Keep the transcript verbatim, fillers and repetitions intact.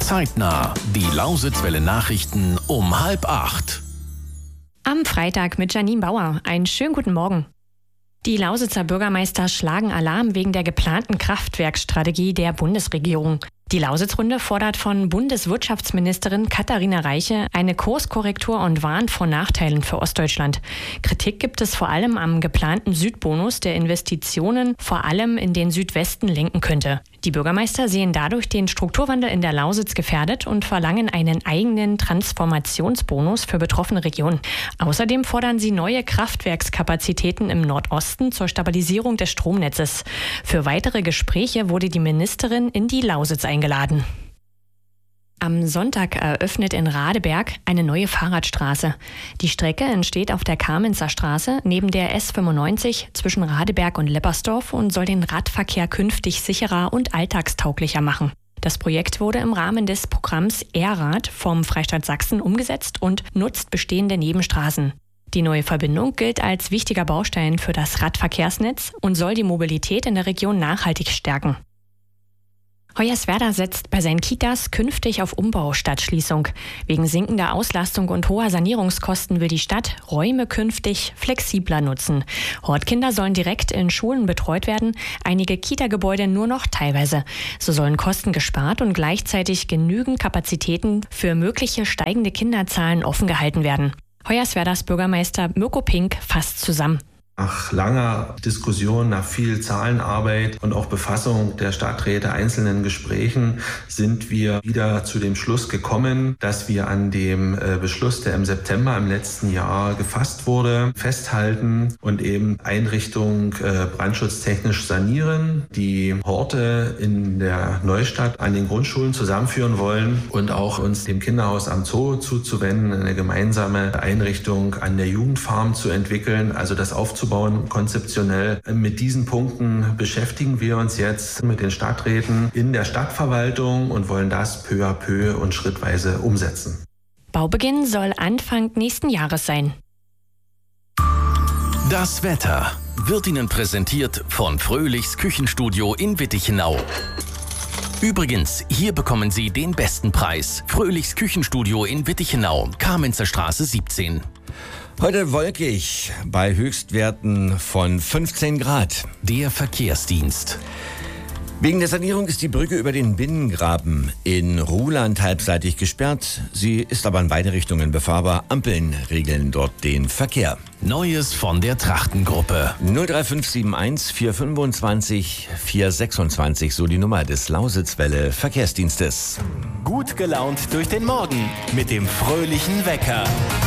Zeitnah. Die Lausitzwelle Nachrichten um halb acht. Am Freitag mit Janine Bauer. Einen schönen guten Morgen. Die Lausitzer Bürgermeister schlagen Alarm wegen der geplanten Kraftwerkstrategie der Bundesregierung. Die Lausitzrunde fordert von Bundeswirtschaftsministerin Katharina Reiche eine Kurskorrektur und warnt vor Nachteilen für Ostdeutschland. Kritik gibt es vor allem am geplanten Südbonus, der Investitionen vor allem in den Südwesten lenken könnte. Die Bürgermeister sehen dadurch den Strukturwandel in der Lausitz gefährdet und verlangen einen eigenen Transformationsbonus für betroffene Regionen. Außerdem fordern sie neue Kraftwerkskapazitäten im Nordosten zur Stabilisierung des Stromnetzes. Für weitere Gespräche wurde die Ministerin in die Lausitz eingeladen. Am Sonntag eröffnet in Radeberg eine neue Fahrradstraße. Die Strecke entsteht auf der Kamenzer Straße neben der S fünfundneunzig zwischen Radeberg und Leppersdorf und soll den Radverkehr künftig sicherer und alltagstauglicher machen. Das Projekt wurde im Rahmen des Programms E-Rad vom Freistaat Sachsen umgesetzt und nutzt bestehende Nebenstraßen. Die neue Verbindung gilt als wichtiger Baustein für das Radverkehrsnetz und soll die Mobilität in der Region nachhaltig stärken. Hoyerswerda setzt bei seinen Kitas künftig auf Umbau statt Schließung. Wegen sinkender Auslastung und hoher Sanierungskosten will die Stadt Räume künftig flexibler nutzen. Hortkinder sollen direkt in Schulen betreut werden, einige Kita-Gebäude nur noch teilweise. So sollen Kosten gespart und gleichzeitig genügend Kapazitäten für mögliche steigende Kinderzahlen offen gehalten werden. Hoyerswerdas Bürgermeister Mirko Pink fasst zusammen. Nach langer Diskussion, nach viel Zahlenarbeit und auch Befassung der Stadträte einzelnen Gesprächen sind wir wieder zu dem Schluss gekommen, dass wir an dem Beschluss, der im September im letzten Jahr gefasst wurde, festhalten und eben Einrichtung brandschutztechnisch sanieren, die Horte in der Neustadt an den Grundschulen zusammenführen wollen und auch uns dem Kinderhaus am Zoo zuzuwenden, eine gemeinsame Einrichtung an der Jugendfarm zu entwickeln, also das aufzubauen. Konzeptionell. Mit diesen Punkten beschäftigen wir uns jetzt mit den Stadträten in der Stadtverwaltung und wollen das peu à peu und schrittweise umsetzen. Baubeginn soll Anfang nächsten Jahres sein. Das Wetter wird Ihnen präsentiert von Fröhlichs Küchenstudio in Wittichenau. Übrigens, hier bekommen Sie den besten Preis. Fröhlichs Küchenstudio in Wittichenau, Kamenzer Straße siebzehn. Heute wolkig bei Höchstwerten von fünfzehn Grad. Der Verkehrsdienst. Wegen der Sanierung ist die Brücke über den Binnengraben in Ruhland halbseitig gesperrt. Sie ist aber in beide Richtungen befahrbar. Ampeln regeln dort den Verkehr. Neues von der Trachtengruppe. null drei fünf sieben eins vier fünfundzwanzig vier sechsundzwanzig, so die Nummer des Lausitzwelle Verkehrsdienstes. Gut gelaunt durch den Morgen mit dem fröhlichen Wecker.